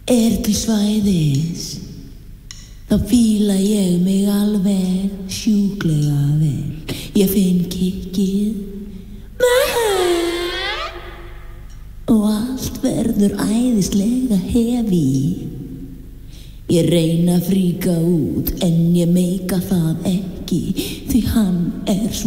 til svæðis, þá fíla ég mig alveg sjúklega vel. Ég finn kikkið og allt verður æðislega hefi. Ég reyna að fríka út en ég meika það ekki, því hann svo